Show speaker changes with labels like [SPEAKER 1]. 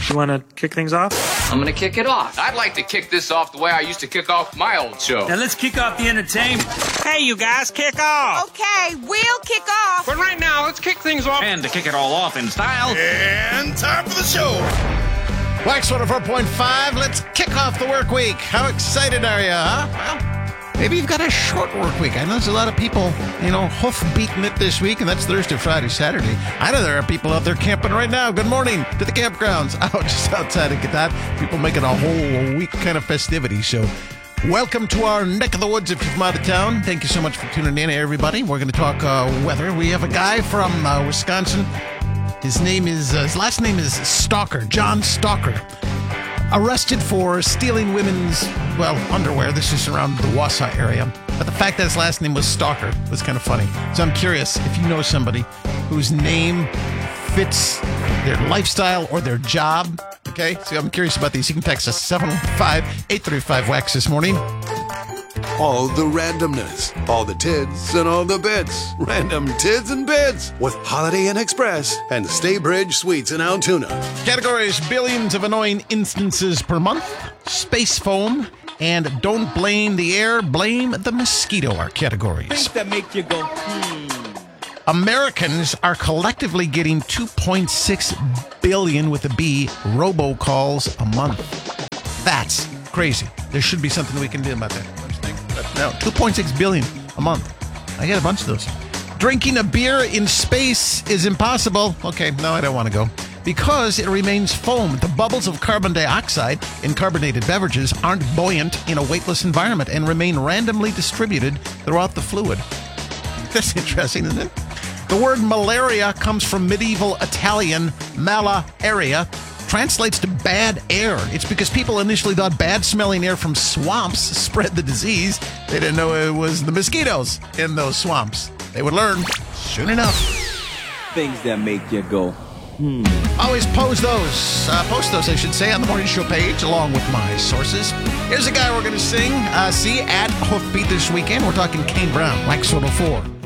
[SPEAKER 1] You want to kick things off?
[SPEAKER 2] I'm gonna kick it off.
[SPEAKER 3] I'd like to kick this off the way I used to kick off my old show.
[SPEAKER 4] Now let's kick off the entertainment.
[SPEAKER 5] Hey, you guys, kick off.
[SPEAKER 6] Okay, we'll kick off.
[SPEAKER 5] But right now, let's kick things off.
[SPEAKER 4] And to kick it all off in style.
[SPEAKER 7] And time for the show. Wax 104.5, let's kick off the work week. How excited are you, huh? Well, maybe you've got a short work week. I know there's a lot of people, hoof-beating it this week, and that's Thursday, Friday, Saturday. I know there are people out there camping right now. Good morning to the campgrounds out just outside of Gannett. People making a whole week kind of festivity. So welcome to our neck of the woods if you're from out of town. Thank you so much for tuning in, everybody. We're going to talk weather. We have a guy from Wisconsin. His last name is Stalker, John Stalker. Arrested for stealing women's, underwear. This is around the Wausau area. But the fact that his last name was Stalker was kind of funny. So I'm curious if you know somebody whose name fits their lifestyle or their job. Okay, so I'm curious about these. You can text us 715-835-WAX this morning.
[SPEAKER 8] All the randomness, all the tids and all the bits. Random tids and bits with Holiday Inn Express and Staybridge Suites in Altoona.
[SPEAKER 7] Categories: billions of annoying instances per month, space foam, and don't blame the air, blame the mosquito are categories.
[SPEAKER 4] Things that make you go,
[SPEAKER 7] Americans are collectively getting 2.6 billion with a B robocalls a month. That's crazy. There should be something we can do about that. No, 2.6 billion a month. I get a bunch of those. Drinking a beer in space is impossible. Okay, no, I don't want to go. Because it remains foam. The bubbles of carbon dioxide in carbonated beverages aren't buoyant in a weightless environment and remain randomly distributed throughout the fluid. That's interesting, isn't it? The word malaria comes from medieval Italian mala area. Translates to bad air. It's because people initially thought bad-smelling air from swamps spread the disease. They didn't know it was the mosquitoes in those swamps. They would learn soon enough.
[SPEAKER 4] things that make you go,
[SPEAKER 7] Always post those, I should say, on the morning show page, along with my sources. Here's a guy we're going to see at Hoofbeat this weekend. We're talking Kane Brown, Wax 104.